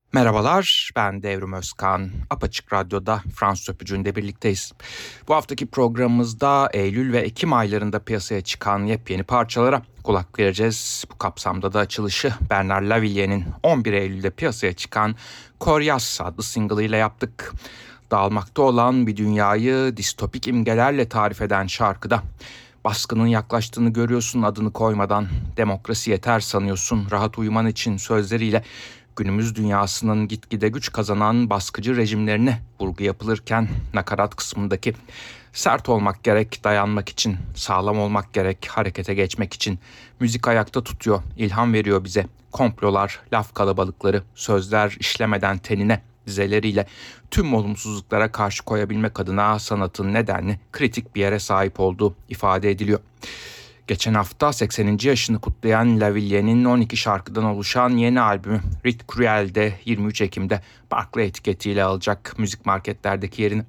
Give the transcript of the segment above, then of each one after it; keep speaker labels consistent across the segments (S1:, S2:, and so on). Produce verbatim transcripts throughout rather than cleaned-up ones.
S1: Merhabalar, ben Devrim Özkan. Apaçık Radyo'da Fransız Öpücüğü'nde birlikteyiz. Bu haftaki programımızda Eylül ve Ekim aylarında piyasaya çıkan yepyeni parçalara kulak vereceğiz. Bu kapsamda da açılışı Bernard Lavillier'in on bir Eylül'de piyasaya çıkan Koryas adlı single ile yaptık. Dağılmakta olan bir dünyayı distopik imgelerle tarif eden şarkıda baskının yaklaştığını görüyorsun adını koymadan, demokrasi yeter sanıyorsun rahat uyuman için sözleriyle günümüz dünyasının gitgide güç kazanan baskıcı rejimlerine vurgu yapılırken nakarat kısmındaki sert olmak gerek dayanmak için, sağlam olmak gerek harekete geçmek için müzik ayakta tutuyor, ilham veriyor bize. Komplolar, laf kalabalıkları, sözler işlemeden tenine dizeleriyle tüm olumsuzluklara karşı koyabilmek adına sanatın nedenli kritik bir yere sahip olduğu ifade ediliyor. Geçen hafta sekseninci yaşını kutlayan Lavillier'in on iki şarkıdan oluşan yeni albümü Rit Cruel'de yirmi üç Ekim'de Barclay etiketiyle alacak müzik marketlerdeki yerini.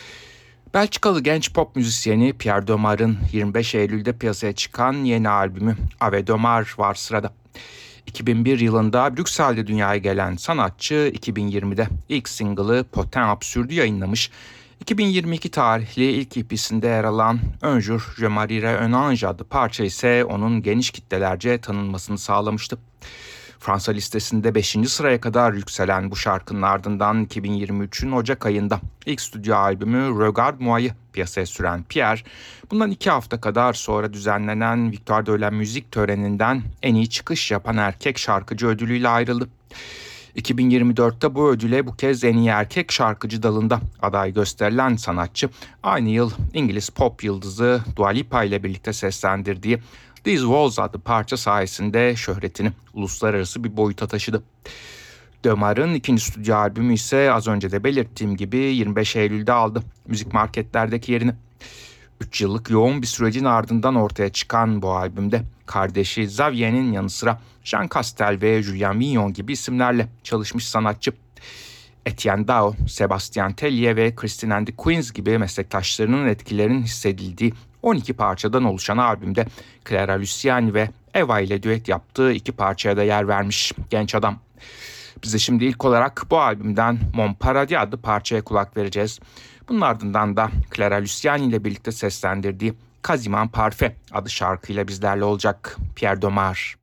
S1: Belçikalı genç pop müzisyeni Pierre Domar'ın yirmi beş Eylül'de piyasaya çıkan yeni albümü Ave Domar var sırada. iki bin bir yılında Brüksel'de dünyaya gelen sanatçı iki bin yirmide ilk single'ı Potin Absürd'ü yayınlamış. iki bin yirmi iki tarihli ilk E P'sinde yer alan Un jour je marierai un ange adlı parça ise onun geniş kitlelerce tanınmasını sağlamıştı. Fransa listesinde beşinci sıraya kadar yükselen bu şarkının ardından iki bin yirmi üçün Ocak ayında ilk stüdyo albümü Regarde-Moi'yı piyasaya süren Pierre, bundan iki hafta kadar sonra düzenlenen Victoire de la Musique töreninden en iyi çıkış yapan erkek şarkıcı ödülüyle ayrıldı. iki bin yirmi dörtte bu ödüle bu kez en iyi erkek şarkıcı dalında aday gösterilen sanatçı, aynı yıl İngiliz pop yıldızı Dua Lipa ile birlikte seslendirdiği These Walls adlı parça sayesinde şöhretini uluslararası bir boyuta taşıdı. Domar'ın ikinci stüdyo albümü ise az önce de belirttiğim gibi yirmi beş Eylül'de aldı müzik marketlerdeki yerini. üç yıllık yoğun bir sürecin ardından ortaya çıkan bu albümde kardeşi Xavier'in yanı sıra Jean Castel ve Julien Vignon gibi isimlerle çalışmış sanatçı. Etienne Dao, Sébastien Tellier ve Christine and the Queens gibi meslektaşlarının etkilerinin hissedildiği on iki parçadan oluşan albümde Clara Luciani ve Eva ile düet yaptığı iki parçaya da yer vermiş genç adam. Biz de şimdi ilk olarak bu albümden Mon Paradis adlı parçaya kulak vereceğiz. Bunun ardından da Clara Luciani ile birlikte seslendirdiği Quasiment Parfait adlı şarkıyla bizlerle olacak Pierre Domar.